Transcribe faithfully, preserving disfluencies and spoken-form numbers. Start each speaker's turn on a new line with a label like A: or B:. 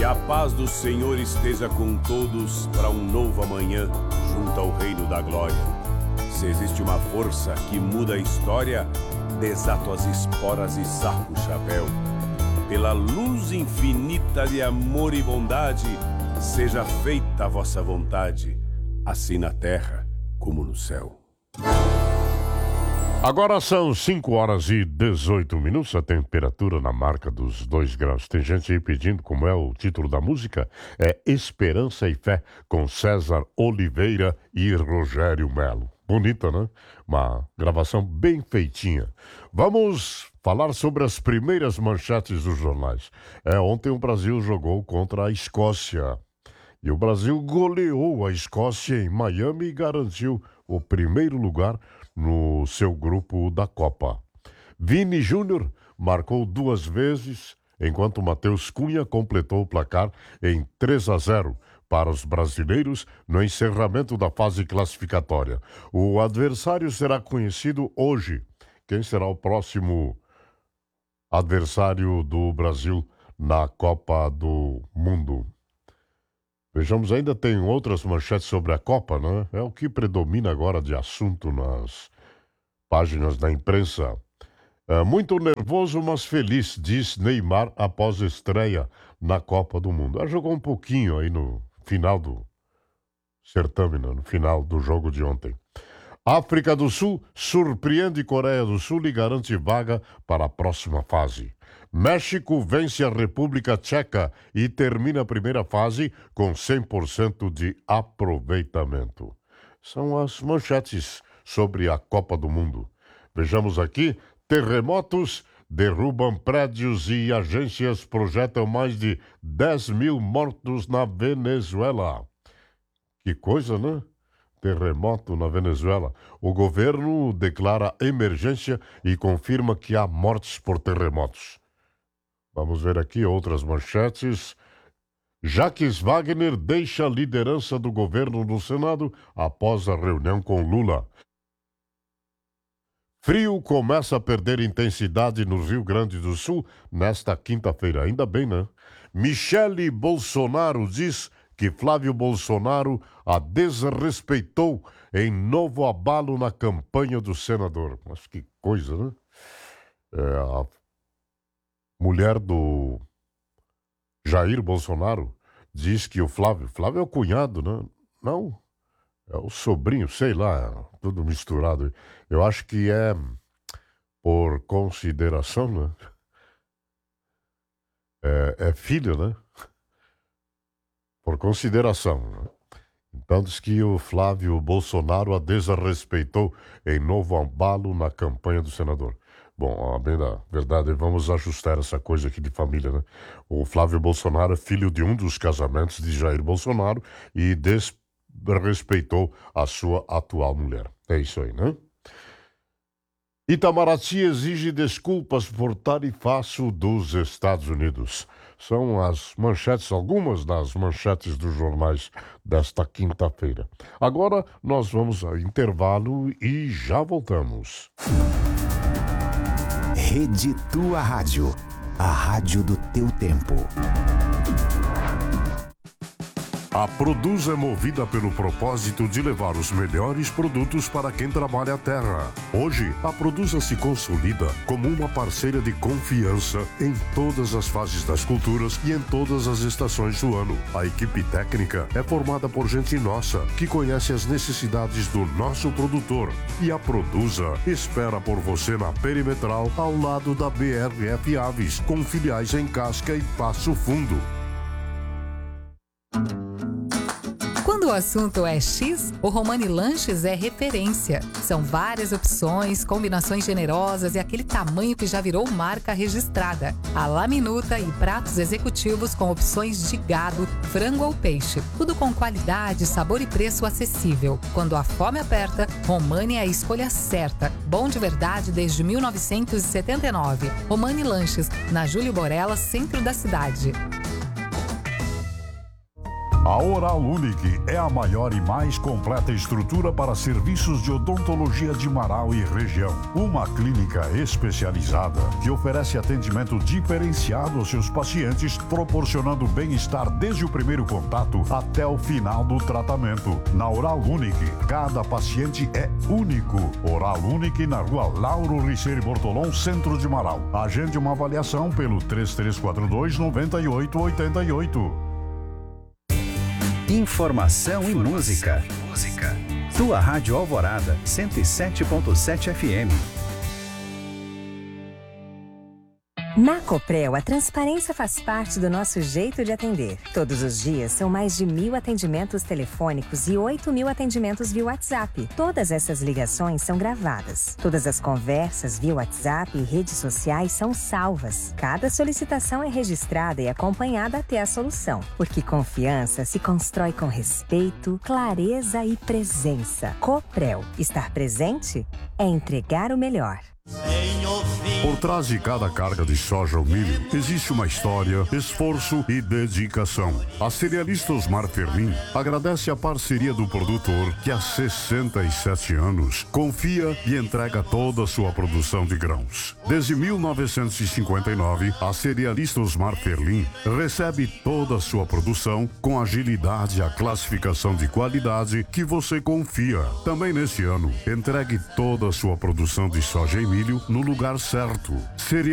A: Que a paz do Senhor esteja com todos para um novo amanhã junto ao reino da glória. Se existe uma força que muda a história, desato as esporas e saco o chapéu. Pela luz infinita de amor e bondade, seja feita a vossa vontade, assim na terra como no céu.
B: Agora são cinco horas e dezoito minutos, a temperatura na marca dos dois graus. Tem gente aí pedindo, como é o título da música, é Esperança e Fé, com César Oliveira e Rogério Melo. Bonita, né? Uma gravação bem feitinha. Vamos falar sobre as primeiras manchetes dos jornais. É, ontem o Brasil jogou contra a Escócia. E o Brasil goleou a Escócia em Miami e garantiu o primeiro lugar no seu grupo da Copa. Vini Júnior marcou duas vezes, enquanto Matheus Cunha completou o placar em três a zero para os brasileiros no encerramento da fase classificatória. O adversário será conhecido hoje. Quem será o próximo adversário do Brasil na Copa do Mundo? Vejamos, ainda tem outras manchetes sobre a Copa, né? É o que predomina agora de assunto nas páginas da imprensa. É, muito nervoso, mas feliz, diz Neymar após estreia na Copa do Mundo. Ela jogou um pouquinho aí no final do certame, né? No final do jogo de ontem. África do Sul surpreende Coreia do Sul e garante vaga para a próxima fase. México vence a República Tcheca e termina a primeira fase com cem por cento de aproveitamento. São as manchetes sobre a Copa do Mundo. Vejamos aqui, terremotos derrubam prédios e agências projetam mais de dez mil mortos na Venezuela. Que coisa, né? Terremoto na Venezuela. O governo declara emergência e confirma que há mortes por terremotos. Vamos ver aqui outras manchetes. Jacques Wagner deixa a liderança do governo no Senado após a reunião com Lula. Frio começa a perder intensidade no Rio Grande do Sul nesta quinta-feira. Ainda bem, né? Michele Bolsonaro diz que Flávio Bolsonaro a desrespeitou em novo abalo na campanha do senador. Mas que coisa, né? É, a mulher do Jair Bolsonaro diz que o Flávio... Flávio é o cunhado, né? Não, é o sobrinho, sei lá, tudo misturado. Eu acho que é por consideração, né? É, é filho, né? Por consideração, né? Então diz que o Flávio Bolsonaro a desrespeitou em novo abalo na campanha do senador. Bom, a bem da verdade, vamos ajustar essa coisa aqui de família, né? O Flávio Bolsonaro é filho de um dos casamentos de Jair Bolsonaro e desrespeitou a sua atual mulher. É isso aí, né? Itamaraty exige desculpas por tarifaço dos Estados Unidos. São as manchetes, algumas das manchetes dos jornais desta quinta-feira. Agora nós vamos ao intervalo e já voltamos.
C: Rede Tua Rádio, a rádio do teu tempo.
B: A Produz é movida pelo propósito de levar os melhores produtos para quem trabalha a terra. Hoje, a Produza se consolida como uma parceira de confiança em todas as fases das culturas e em todas as estações do ano. A equipe técnica é formada por gente nossa, que conhece as necessidades do nosso produtor. E a Produza espera por você na Perimetral, ao lado da B R F Aves, com filiais em Casca e Passo Fundo.
D: Quando o assunto é X, o Romani Lanches é referência. São várias opções, combinações generosas e aquele tamanho que já virou marca registrada. A la minuta e pratos executivos com opções de gado, frango ou peixe. Tudo com qualidade, sabor e preço acessível. Quando a fome aperta, Romani é a escolha certa. Bom de verdade desde mil novecentos e setenta e nove. Romani Lanches, na Júlio Borella, centro da cidade.
E: A Oral Unique é a maior e mais completa estrutura para serviços de odontologia de Marau e região. Uma clínica especializada que oferece atendimento diferenciado aos seus pacientes, proporcionando bem-estar desde o primeiro contato até o final do tratamento. Na Oral Unique, cada paciente é único. Oral Unique na rua Lauro Riceiro Bortolom, centro de Marau. Agende uma avaliação pelo três três quatro dois, nove oito oito oito.
C: Informação e música. música. Tua Rádio Alvorada, cento e sete ponto sete F M.
F: Na Coprel, a transparência faz parte do nosso jeito de atender. Todos os dias são mais de mil atendimentos telefônicos e oito mil atendimentos via WhatsApp. Todas essas ligações são gravadas. Todas as conversas via WhatsApp e redes sociais são salvas. Cada solicitação é registrada e acompanhada até a solução. Porque confiança se constrói com respeito, clareza e presença. Coprel, estar presente é entregar o melhor.
E: Por trás de cada carga de soja ou milho, existe uma história, esforço e dedicação. A cerealista Osmar Fermin agradece a parceria do produtor que há sessenta e sete anos confia e entrega toda a sua produção de grãos. Desde mil novecentos e cinquenta e nove, a cerealista Osmar Fermin recebe toda a sua produção com agilidade e a classificação de qualidade que você confia. Também neste ano, entregue toda a sua produção de soja e milho no lugar certo. Cereal